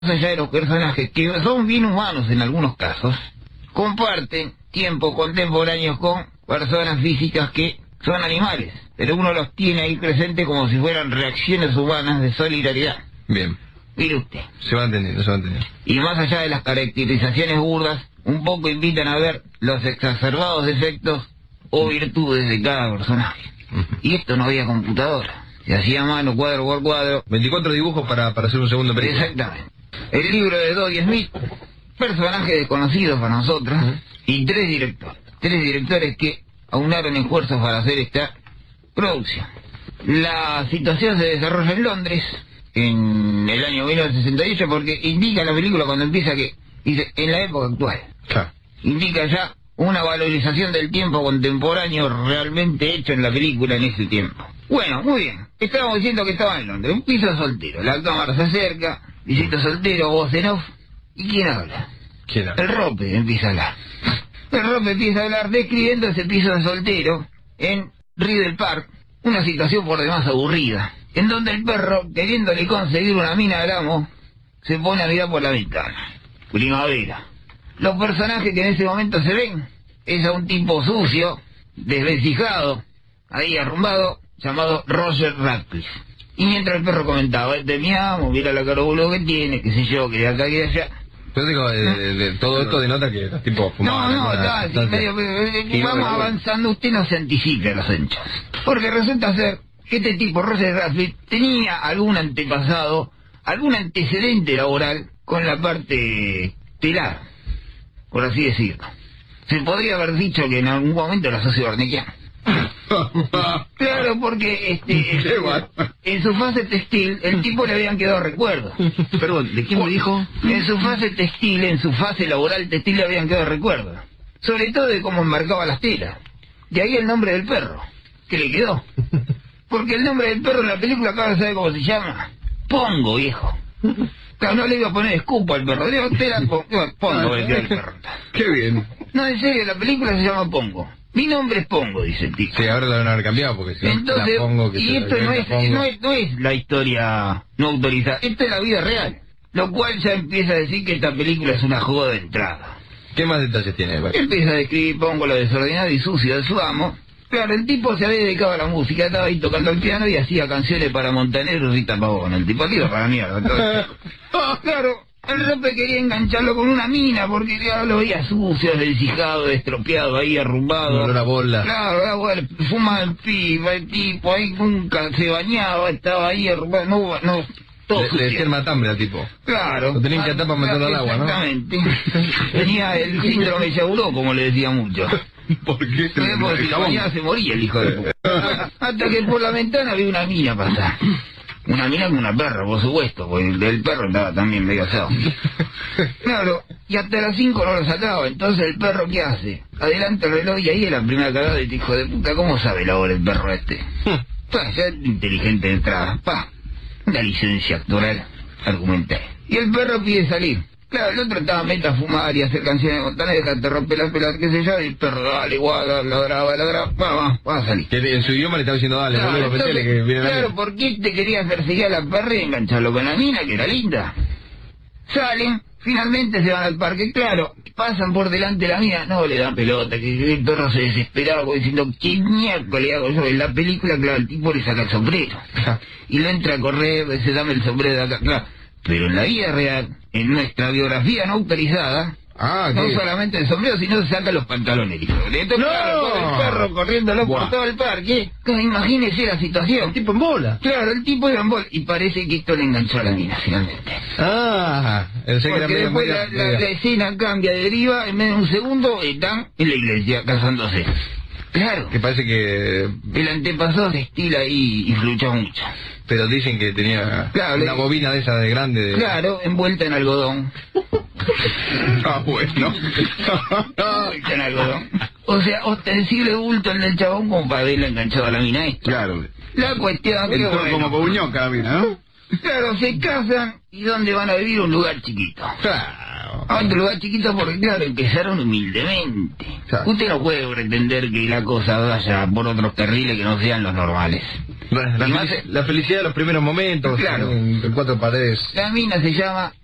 más allá de los personajes, que son bien humanos en algunos casos, comparten tiempo contemporáneos con personas físicas que son animales, pero uno los tiene ahí presentes como si fueran reacciones humanas de solidaridad. Bien. Mire usted. Se va entendiendo, se va entendiendo. Y más allá de las caracterizaciones burdas, un poco invitan a ver los exacerbados defectos o virtudes de cada personaje. Y esto no había computadora. Se hacía a mano, cuadro por cuadro. 24 dibujos para hacer un segundo película. Exactamente. El libro de Dodie Smith, personajes desconocidos para nosotros, y tres directores que aunaron esfuerzos para hacer esta producción. La situación se desarrolla en Londres, en el año 1968, porque indica la película cuando empieza que dice en la época actual. Claro. Indica ya una valorización del tiempo contemporáneo realmente hecho en la película en ese tiempo. Bueno, muy bien. Estábamos diciendo que estaba en Londres, un piso soltero. La cámara se acerca, visita soltero, voz en off. ¿Y quién habla? ¿Quién habla? El Rope empieza a hablar. El Rope empieza a hablar describiendo ese piso de soltero en Riddle Park, una situación por demás aburrida, en donde el perro, queriéndole conseguir una mina al amo, se pone a mirar por la ventana. Primavera. Los personajes que en ese momento se ven es a un tipo sucio, desvencijado, ahí arrumbado, llamado Roger Radcliffe. Y mientras el perro comentaba, este es mi amo, mira la cara boludo que tiene, qué sé yo, que de acá y de allá. Yo digo, de todo esto denota que los tipos fumaban. Vamos avanzando, usted no se anticipe a los hechos. Porque resulta ser que este tipo, Roger Radcliffe, tenía algún antepasado, algún antecedente laboral con la parte telar, por así decirlo. Se podría haber dicho que en algún momento era socio barnequiano. Claro, porque en su fase textil el tipo le habían quedado recuerdos. Perdón, ¿de quién me dijo? En su fase textil, en su fase laboral textil le habían quedado recuerdos. Sobre todo de cómo enmarcaba las telas. De ahí el nombre del perro, que le quedó. Porque el nombre del perro en la película, acá sabe cómo se llama. Pongo, viejo. Claro, no le iba a poner escupo al perro, le iba a tener Pongo, le quedó el perro. Qué bien. No, en serio, la película se llama Pongo. Mi nombre es Pongo, dice el tipo. Sí, ahora lo van a haber cambiado porque si entonces, no, Pongo, que y esto no es la historia no autorizada, esto es la vida real. Lo cual ya empieza a decir que esta película es una joda de entrada. ¿Qué más detalles tiene? Empieza a describir Pongo lo desordenado y sucio de su amo. Claro, el tipo se había dedicado a la música, estaba ahí tocando el piano y hacía canciones para Montaner y Rita Pavón. El tipo aquí iba para la mierda. Claro, el Rope quería engancharlo con una mina porque ya lo veía sucio, descijado, estropeado, ahí arrumbado. No, la bola. Claro, bueno, fumaba el tipo ahí nunca se bañaba, estaba ahí arrumbado, no. Le decía el matambre al tipo. Claro. Lo tenían que atar para meterlo al agua, ¿no? Exactamente. Tenía el síndrome de Yauró, como le decía mucho. ¿Por qué? Porque si lo bañaba se moría el hijo de puta. Hasta que por la ventana vi una mina pasar. Una mina con una perra, por supuesto, porque el perro estaba también medio asado. Claro, y hasta las 5 no lo sacaba, entonces el perro, ¿qué hace? Adelanta el reloj y ahí es la primera cagada de este hijo de puta. ¿Cómo sabe la hora el perro este? Ya es inteligente de entrada, una licencia actoral, argumenté. Y el perro pide salir. Claro, el otro estaba meta a fumar y a hacer canciones de Montaner, dejate romper las pelas, qué sé yo, y el perro, dale, guarda, ladraba, va a salir. Que en su idioma le estaba diciendo, dale, claro, boludo, entonces, que viene claro, ¿por qué te querías perseguir a la perra y engancharlo con la mina, que era linda? Salen, finalmente se van al parque, claro, pasan por delante de la mina, no le dan pelota, que el perro se desesperaba diciendo, ¿qué miércoles hago yo? En la película, claro, el tipo le saca el sombrero, y lo entra a correr, dice, dame el sombrero de acá, claro. Pero en la vida real, en nuestra biografía no autorizada, no solamente el sombrero, sino se saca los pantalones. Entonces, ¡no! Claro, con el perro corriéndolo por todo el parque. Imagínese la situación. El tipo en bola. Claro, el tipo iba en bola. Y parece que esto le enganchó a la mina, finalmente. Porque después la escena cambia, deriva, en medio de un segundo, están en la iglesia casándose. Claro. Que parece que el antepasado se estila ahí y flucha mucho. Pero dicen que tenía una bobina de esa de grande. Claro, envuelta en algodón. Bueno. Envuelta en algodón. O sea, ostensible bulto el del chabón como para haberle enganchado a la mina esto. Claro. La cuestión que como Pauñoca la mina, ¿no? Claro, se casan y ¿dónde van a vivir? Un lugar chiquito. Claro. A otro lugar chiquito porque, claro, empezaron humildemente. Claro. Usted no puede pretender que la cosa vaya por otros carriles que no sean los normales. La felicidad de los primeros momentos, claro. en cuatro paredes. La mina se llama